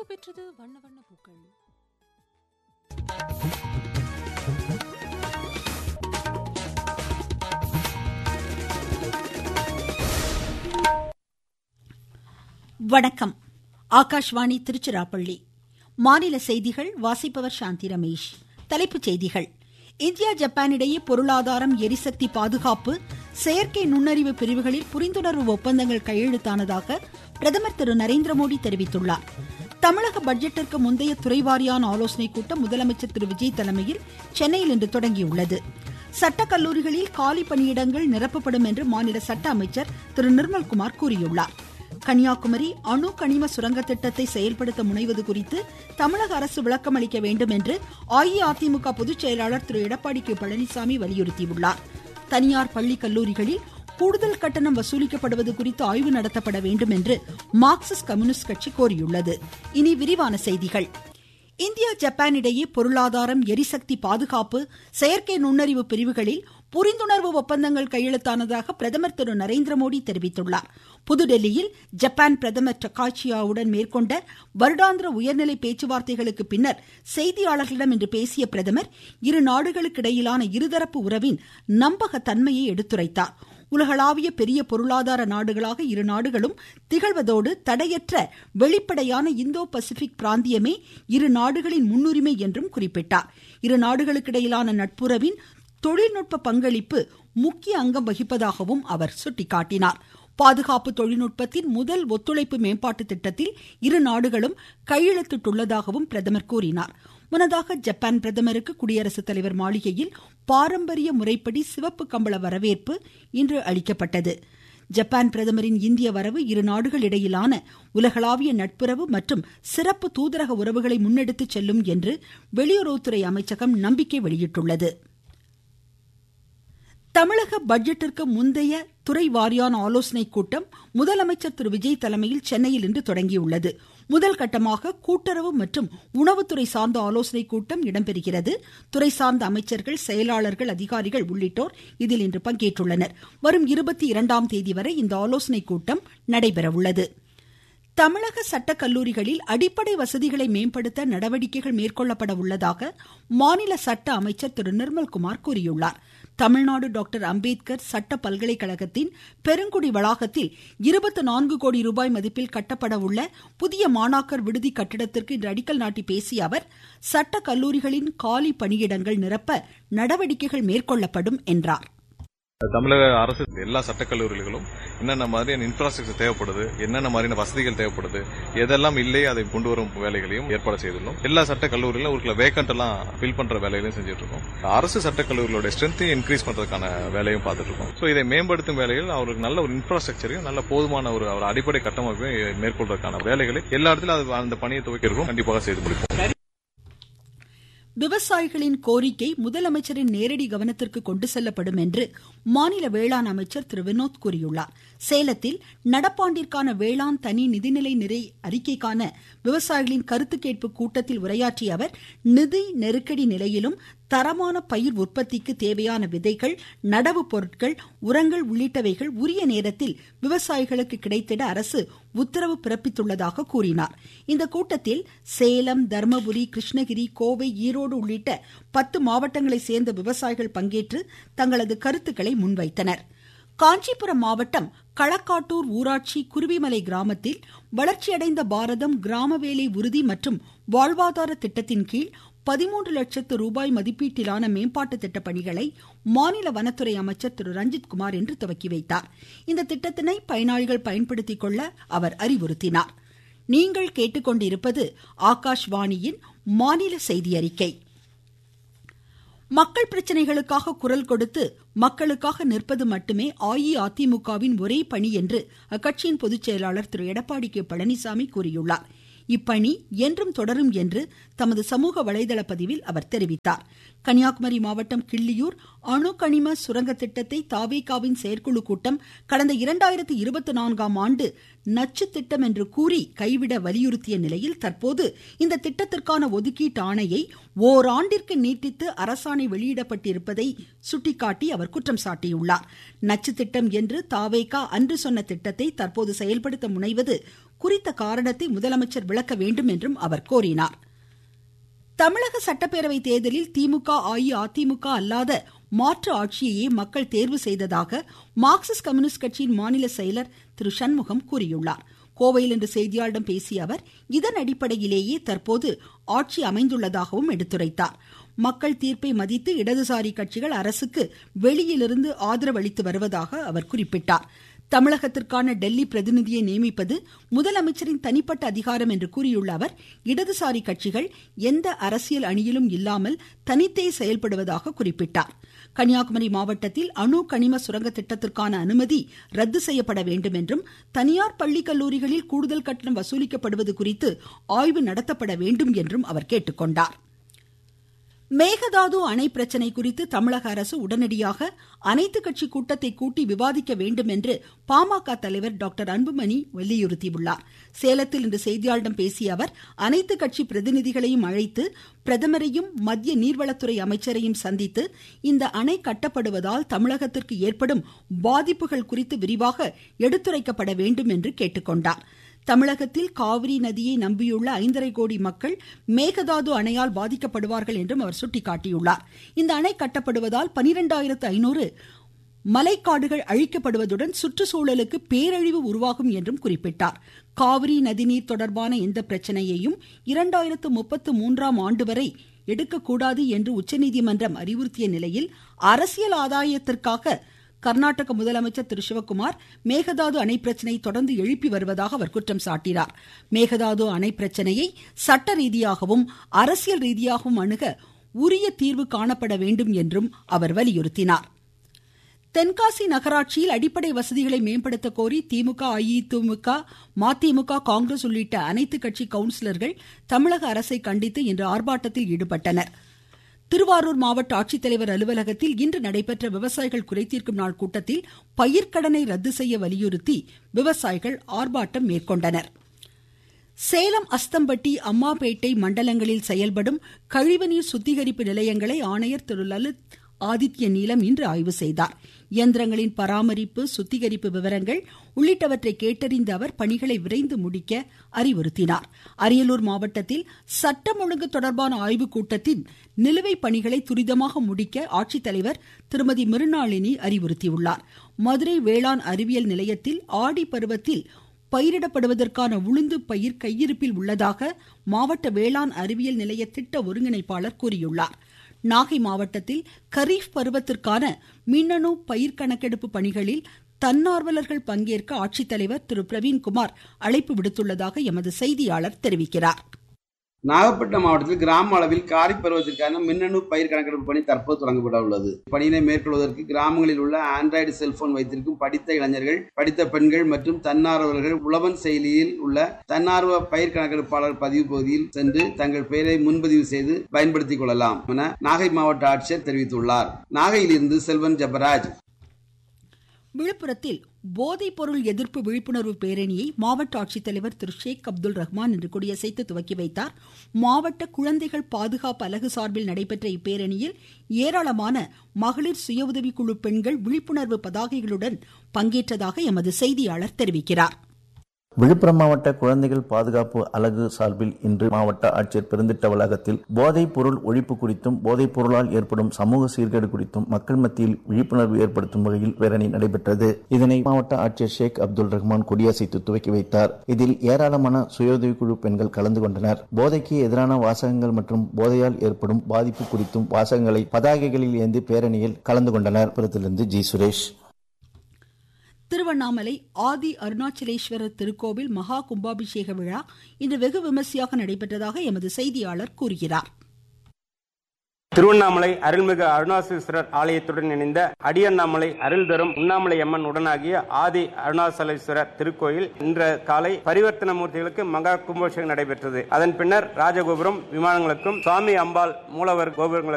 நிறைவு பெற்றது வண்ண வண்ண பூக்கள். வணக்கம். ஆகாஷ்வாணி திருச்சிராப்பள்ளி. மாநில செய்திகள் வாசிப்பவர் சாந்தி ரமேஷ். தலைப்புச் செய்திகள். இந்தியா ஜப்பான் இடையே பொருளாதாரம், எரிசக்தி பாதுகாப்பு, செயற்கை நுண்ணறிவு பிரிவுகளில் புரிந்துணர்வு ஒப்பந்தங்கள் கையெழுத்தானதாக பிரதமர் திரு நரேந்திரமோடி தெரிவித்துள்ளார். தமிழக பட்ஜெட்டிற்கு முந்தைய துறைவாரியான ஆலோசனைக் கூட்டம் முதலமைச்சர் திரு விஜய் தலைமையில் சென்னையில் இன்று தொடங்கியுள்ளது. சட்டக் கல்லூரிகளில் காலி பணியிடங்கள் நிரப்பப்படும் என்று மாநில சட்ட அமைச்சர் திரு நிர்மல்குமார் கூறியுள்ளார். கன்னியாகுமரி அணு கனிம சுரங்க திட்டத்தை செயல்படுத்த முனைவது குறித்து தமிழக அரசு விளக்கம் அளிக்க வேண்டும் என்று அஇஅதிமுக பொதுச் செயலாளர் திரு எடப்பாடி கே பழனிசாமி வலியுறுத்தியுள்ளார். தனியார் பள்ளி கல்லூரிகளில் கூடுதல் கட்டணம் வசூலிக்கப்படுவது குறித்து ஆய்வு நடத்தப்பட வேண்டும் என்று மார்க்சிஸ்ட் கம்யூனிஸ்ட் கட்சி கோரியுள்ளது. இனி விரிவான செய்திகள். இந்தியா ஜப்பான் இடையே பொருளாதாரம், எரிசக்தி பாதுகாப்பு, செயற்கை நுண்ணறிவு பிரிவுகளில் புரிந்துணர்வு ஒப்பந்தங்கள் கையெழுத்தானதாக பிரதமர் திரு நரேந்திரமோடி தெரிவித்துள்ளார். புதுடெல்லியில் ஜப்பான் பிரதமர் டக்காச்சியாவுடன் மேற்கொண்ட வருடாந்திர உயர்நிலை பேச்சுவார்த்தைகளுக்கு பின்னர் செய்தியாளர்களிடம் இன்று பேசிய பிரதமர் இரு நாடுகளுக்கிடையிலான இருதரப்பு உறவின் நம்பகத்தன்மையை எடுத்துரைத்தார். உலகளாவிய பெரிய பொருளாதார நாடுகளாக இரு நாடுகளும் திகழ்வதோடு தடையற்ற வெளிப்படையான இந்தோ பசிபிக் பிராந்தியமே இரு நாடுகளின் முன்னுரிமை என்றும் குறிப்பிட்டார். இரு நாடுகளுக்கிடையிலான நட்புறவின் தொழில்நுட்ப பங்களிப்பு முக்கிய அங்கம் வகிப்பதாகவும் அவர் சுட்டிக்காட்டினார். பாதுகாப்பு தொழில்நுட்பத்தின் முதல் ஒத்துழைப்பு மேம்பாட்டு திட்டத்தில் இரு நாடுகளும் கையெழுத்திட்டுள்ளதாகவும் பிரதமர் கூறினார். முன்னதாக ஜப்பான் பிரதமருக்கு குடியரசுத் தலைவர் மாளிகையில் பாரம்பரிய முறைப்படி சிவப்பு கம்பள வரவேற்பு இன்று அளிக்கப்பட்டது. ஜப்பான் பிரதமரின் இந்திய வரவு இரு நாடுகள் இடையிலான உலகளாவிய நட்புறவு மற்றும் சிறப்பு தூதரக உறவுகளை முன்னெடுத்து செல்லும் என்று வெளியுறவுத்துறை அமைச்சகம் நம்பிக்கை வெளியிட்டுள்ளது. தமிழக பட்ஜெட்டிற்கு முந்தைய துறை வாரியான ஆலோசனைக் கூட்டம் முதலமைச்சர் திரு விஜய் தலைமையில் சென்னையில் இன்று தொடங்கியுள்ளது. முதல் கட்டமாக கூட்டுறவு மற்றும் உணவுத்துறை சார்ந்த ஆலோசனைக் கூட்டம் இடம்பெறுகிறது. துறை சார்ந்த அமைச்சர்கள், செயலாளர்கள், அதிகாரிகள் உள்ளிட்டோர் இதில் இன்று பங்கேற்றுள்ளனர். வரும் 22ஆம் தேதி வரை இந்த ஆலோசனைக் கூட்டம் நடைபெறவுள்ளது. தமிழக சட்டக் கல்லூரிகளில் அடிப்படை வசதிகளை மேம்படுத்த நடவடிக்கைகள் மேற்கொள்ளப்பட உள்ளதாக மாநில சட்ட அமைச்சர் திரு நிர்மல்குமார் கூறியுள்ளார். தமிழ்நாடு டாக்டர் அம்பேத்கர் சட்ட பல்கலைக்கழகத்தின் பெருங்குடி வளாகத்தில் 24 கோடி ரூபாய் மதிப்பில் கட்டப்பட உள்ள புதிய மாணாக்கர் விடுதி கட்டிடத்திற்கு இன்று அடிக்கல் நாட்டி பேசிய அவர், சட்ட கல்லூரிகளின் காலி பணியிடங்கள் நிரப்ப நடவடிக்கைகள் மேற்கொள்ளப்படும் என்றார். தமிழக அரசு எல்லா சட்டக்கல்லூரிகளும் என்னென்ன மாதிரியான இன்ஃப்ராஸ்ட்ரக்சர் தேவைப்படுது, என்னென்ன மாதிரியான வசதிகள் தேவைப்படுது, எதெல்லாம் இல்லை அதை கொண்டு வரும் வேலைகளையும் ஏற்பாடு செய்துள்ளோம். எல்லா சட்டக்கல்லூரிகளும் ஒரு வேக்கண்ட் எல்லாம் ஃபில் பண்ற வேலைகளையும் செஞ்சுட்டு இருக்கோம். அரசு சட்டக்கல்லூரிகளோட ஸ்ட்ரென்த்தையும் இன்க்ரீஸ் பண்றதுக்கான வேலையும் பார்த்துட்டு இருக்கோம். ஸோ இதை மேம்படுத்தும் வேலைகள் அவருக்கு நல்ல ஒரு இன்ஃப்ராஸ்ட்ரக்சரையும் நல்ல போதுமான ஒரு அடிப்படை கட்டமைப்பையும் மேற்கொள்றதுக்கான வேலைகளை எல்லா இடத்திலும் அந்த பணியை துவக்கியிருக்கோம். கண்டிப்பாக செய்து முடிப்போம். விவசாயிகளின் கோரிக்கை முதலமைச்சரின் நேரடி கவனத்திற்கு கொண்டு செல்லப்படும் என்று மாநில வேளாண் அமைச்சர் திரு வினோத் கூறியுள்ளார். சேலத்தில் நடப்பாண்டிற்கான வேளாண் தனி நிதிநிலை நிறை அறிக்கைக்கான விவசாயிகளின் கருத்து கேட்பு கூட்டத்தில் உரையாற்றிய அவர், நிதி நெருக்கடி நிலையிலும் தரமான பயிர் உற்பத்திக்கு தேவையான விதைகள், நடவு பொருட்கள், உரங்கள் உள்ளிட்டவைகள் உரிய நேரத்தில் விவசாயிகளுக்கு கிடைத்திட அரசு உத்தரவு பிறப்பித்துள்ளதாக கூறினார். இந்த கூட்டத்தில் சேலம், தர்மபுரி, கிருஷ்ணகிரி, கோவை, ஈரோடு உள்ளிட்ட 10 மாவட்டங்களை சேர்ந்த விவசாயிகள் பங்கேற்று தங்களது கருத்துக்களை முன்வைத்தனர். காஞ்சிபுரம் மாவட்டம் களக்காட்டூர் ஊராட்சி குருவிமலை கிராமத்தில் வளர்ச்சியடைந்த பாரதம் கிராம வேலை உறுதி மற்றும் வாழ்வாதார திட்டத்தின் கீழ் 13 லட்சத்து ரூபாய் மதிப்பீட்டிலான மேம்பாட்டு திட்ட பணிகளை மாநில வனத்துறை அமைச்சர் திரு ரஞ்சித்குமார் இன்று துவக்கி வைத்தார். இந்த திட்டத்தினை பயனாளிகள் பயன்படுத்திக் கொள்ள அவர் அறிவுறுத்தினார். நீங்கள் கேட்டுக்கொண்டிருப்பது ஆகாஷ்வாணியின் மாநில செய்தி அறிக்கை. மக்கள் பிரச்சனைகளுக்காக குரல் கொடுத்து மக்களுக்காக நிற்பது மட்டுமே அஇஅதிமுகவின் ஒரே பணி என்று அக்கட்சியின் பொதுச் செயலாளர் திரு எடப்பாடி கே பழனிசாமி கூறியுள்ளார். இப்பணி என்றும் தொடரும் என்று தமது சமூக வலைதள பதிவில் அவர் தெரிவித்தார். கன்னியாகுமரி மாவட்டம் கிள்ளியூர் அணு கனிம சுரங்க திட்டத்தை தாவேகாவின் செயற்குழு கூட்டம் கடந்த 2024ஆம் ஆண்டு நச்சு திட்டம் என்று கூறி கைவிட வலியுறுத்திய நிலையில் தற்போது இந்த திட்டத்திற்கான ஒதுக்கீட்டு ஆணையை ஓராண்டிற்கு நீட்டித்து அரசாணை வெளியிடப்பட்டிருப்பதை சுட்டிக்காட்டி அவர் குற்றம் சாட்டியுள்ளார். நச்சு திட்டம் என்று தாவேகா அன்று சொன்ன திட்டத்தை தற்போது செயல்படுத்த முனைவது குறித்த காரணத்தை முதலமைச்சர் விளக்க வேண்டும் என்றும் அவர் கோரினார். தமிழக சட்டப்பேரவை தேர்தலில் திமுக அஇஅதிமுக அல்லாத மாற்று ஆட்சியையே மக்கள் தேர்வு செய்ததாக மார்க்சிஸ்ட் கம்யூனிஸ்ட் கட்சியின் மாநில செயலர் திரு சண்முகம் கூறியுள்ளார். கோவையில் இன்று செய்தியாளர்களிடம் பேசிய அவர் இதன் அடிப்படையிலேயே தற்போது ஆட்சி அமைந்துள்ளதாகவும் எடுத்துரைத்தார். மக்கள் தீர்ப்பை மதித்து இடதுசாரி கட்சிகள் அரசுக்கு வெளியிலிருந்து ஆதரவு அளித்து வருவதாக அவர் குறிப்பிட்டார். தமிழகத்திற்கான டெல்லி பிரதிநிதியை நியமிப்பது முதலமைச்சரின் தனிப்பட்ட அதிகாரம் என்று கூறியுள்ள அவர் இடதுசாரி கட்சிகள் எந்த அரசியல் அணியிலும் இல்லாமல் தனித்தே செயல்படுவதாக குறிப்பிட்டார். கன்னியாகுமரி மாவட்டத்தில் அணு கனிம சுரங்க திட்டத்திற்கான அனுமதி ரத்து செய்யப்பட வேண்டும் என்றும் தனியார் பள்ளி கல்லூரிகளில் கூடுதல் கட்டணம் வசூலிக்கப்படுவது குறித்து ஆய்வு நடத்தப்பட வேண்டும் என்றும் அவர் கேட்டுக்கொண்டார். மேகதாது அணை பிரச்சினை குறித்து தமிழக அரசு உடனடியாக அனைத்து கட்சி கூட்டத்தை கூட்டி விவாதிக்க வேண்டும் என்று பாமக தலைவர் டாக்டர் அன்புமணி வலியுறுத்தியுள்ளார். சேலத்தில் இன்று செய்தியாளர்களிடம் பேசிய அவர் அனைத்து கட்சி பிரதிநிதிகளையும் அழைத்து பிரதமரையும் மத்திய நீர்வளத்துறை அமைச்சரையும் சந்தித்து இந்த அணை கட்டப்படுவதால் தமிழகத்திற்கு ஏற்படும் பாதிப்புகள் குறித்து விரிவாக எடுத்துரைக்கப்பட வேண்டும் என்று கேட்டுக்கொண்டார். தமிழகத்தில் காவிரி நதியை நம்பியுள்ள 5.5 கோடி மக்கள் மேகதாது அணையால் பாதிக்கப்படுவார்கள் என்றும் அவர் சுட்டிக்காட்டியுள்ளார். இந்த அணை கட்டப்படுவதால் 12,500 மலைக்காடுகள் அழிக்கப்படுவதுடன் சுற்றுச்சூழலுக்கு பேரழிவு உருவாகும் என்றும் குறிப்பிட்டார். காவிரி நதிநீர் தொடர்பான எந்த பிரச்சனையையும் 2033ஆம் ஆண்டு வரை எடுக்கக்கூடாது என்று உச்சநீதிமன்றம் அறிவுறுத்திய நிலையில் அரசியல் ஆதாயத்திற்காக கர்நாடக முதலமைச்சர் திரு சிவக்குமார் மேகதாது அணை பிரச்சனையை தொடர்ந்து எழுப்பி வருவதாக அவர் குற்றம் சாட்டினார். மேகதாது அணை பிரச்சனையை சட்ட ரீதியாகவும் அரசியல் ரீதியாகவும் அணுக உரிய தீர்வு காணப்பட வேண்டும் என்றும் அவர் வலியுறுத்தினார். தென்காசி நகராட்சியில் அடிப்படை வசதிகளை மேம்படுத்த கோரி திமுக அஇஅதிமுக மதிமுக காங்கிரஸ் உள்ளிட்ட அனைத்து கட்சி கவுன்சிலர்கள் தமிழக அரசை கண்டித்து இன்று ஆர்ப்பாட்டத்தில் ஈடுபட்டனர். திருவாரூர் மாவட்ட ஆட்சித்தலைவர் அலுவலகத்தில் இன்று நடைபெற்ற விவசாயிகள் குறைதீர்க்கும் நாள் கூட்டத்தில் பயிர்க்கடனை ரத்து செய்ய வலியுறுத்தி விவசாயிகள் ஆர்ப்பாட்டம் மேற்கொண்டனர். சேலம் அஸ்தம்பட்டி அம்மாபேட்டை மண்டலங்களில் செயல்படும் கழிவுநீர் சுத்திகரிப்பு நிலையங்களை ஆணையர் திரு லலித் ஆதித்ய நீலம் இன்று ஆய்வு செய்தார். இயந்திரங்களின் பராமரிப்பு சுத்திகரிப்பு விவரங்கள் உள்ளிட்டவற்றை கேட்டறிந்த அவர் பணிகளை விரைந்து முடிக்க அறிவுறுத்தினார். அரியலூர் மாவட்டத்தில் சட்டம் ஒழுங்கு தொடர்பான ஆய்வுக் கூட்டத்தின் நிலுவைப் பணிகளை துரிதமாக முடிக்க ஆட்சித்தலைவர் திருமதி மிருணாளினி அறிவுறுத்தியுள்ளார். மதுரை வேளாண் அறிவியல் நிலையத்தில் ஆடி பருவத்தில் பயிரிடப்படுவதற்கான உளுந்து பயிர் கையிருப்பில் உள்ளதாக மாவட்ட வேளாண் அறிவியல் நிலைய திட்ட ஒருங்கிணைப்பாளர் கூறியுள்ளார். நாகை மாவட்டத்தில் கரீஃப் பருவத்திற்கான மின்னணு பயிர் கணக்கெடுப்பு பணிகளில் தன்னார்வலர்கள் பங்கேற்க ஆட்சித்தலைவர் திரு பிரவீன்குமார் அழைப்பு விடுத்துள்ளதாக எமது செய்தியாளர் தெரிவிக்கிறார். நாகப்பட்டினம் மாவட்டத்தில் கிராம அளவில் காரி பருவத்திற்கான மின்னணு பயிர் கணக்கெடுப்பு பணி தற்போது தொடங்கப்பட உள்ளது. பணியினை மேற்கொள்வதற்கு கிராமங்களில் உள்ள ஆண்ட்ராய்டு செல்போன் வைத்திருக்கும் படித்த இளைஞர்கள், படித்த பெண்கள் மற்றும் தன்னார்வலர்கள் உழவன் செயலியில் உள்ள தன்னார்வ பயிர் கணக்கெடுப்பாளர் பதிவு பகுதியில் சென்று தங்கள் பெயரை முன்பதிவு செய்து பயன்படுத்திக் கொள்ளலாம் என நாகை மாவட்ட ஆட்சியர் தெரிவித்துள்ளார். நாகையிலிருந்து செல்வன் ஜபராஜ். விழுப்புரத்தில் போதைப் பொருள் எதிர்ப்பு விழிப்புணர்வு பேரணியை மாவட்ட ஆட்சித்தலைவர் திரு ஷேக் அப்துல் ரஹ்மான் இன்று கொடியசைத்து துவக்கி வைத்தார். மாவட்ட குழந்தைகள் பாதுகாப்பு அலகு சார்பில் நடைபெற்ற இப்பேரணியில் ஏராளமான மகளிர் சுய உதவிக்குழு பெண்கள் விழிப்புணர்வு பதாகைகளுடன் பங்கேற்றதாக எமது செய்தியாளர் தெரிவிக்கிறார். விழுப்புரம் மாவட்ட குழந்தைகள் பாதுகாப்பு அலகு சார்பில் இன்று மாவட்ட ஆட்சியர் பெருந்திட்ட வளாகத்தில் போதைப் பொருள் ஒழிப்பு குறித்தும் போதைப் பொருளால் ஏற்படும் சமூக சீர்கேடு குறித்தும் மக்கள் மத்தியில் விழிப்புணர்வு ஏற்படுத்தும் வகையில் பேரணி நடைபெற்றது. இதனை மாவட்ட ஆட்சியர் ஷேக் அப்துல் ரஹ்மான் கொடியசைத்து துவக்கி வைத்தார். இதில் ஏராளமான சுய உதவிக்குழு பெண்கள் கலந்து கொண்டனர். போதைக்கு எதிரான வாசகங்கள் மற்றும் போதையால் ஏற்படும் பாதிப்பு குறித்தும் வாசகங்களை பதாகைகளில் ஏந்தி பேரணியில் கலந்து கொண்டனர். புறத்திலிருந்து ஜி சுரேஷ். திருவண்ணாமலை ஆதி அருணாச்சலேஸ்வரர் திருக்கோவில் மகா கும்பாபிஷேக விழா இன்று வெகு விமர்சையாக நடைபெற்றதாக எமது செய்தியாளர் கூறுகிறார். திருவண்ணாமலை அருள்மிகு அருணாச்சலேஸ்வரர் ஆலயத்துடன் இணைந்த அடியண்ணாமலை அருள் தரும் உண்ணாமலை அம்மன் உடனாகிய ஆதி அருணாச்சலேஸ்வரர் திருக்கோயில் இன்று காலை பரிவர்த்தன மூர்த்திகளுக்கு மகா கும்பாபிஷேகம் நடைபெற்றது. அதன் பின்னர் ராஜகோபுரம், விமானங்களுக்கும் சுவாமி அம்பாள் மூலவர் கோபுரங்களுக்கும்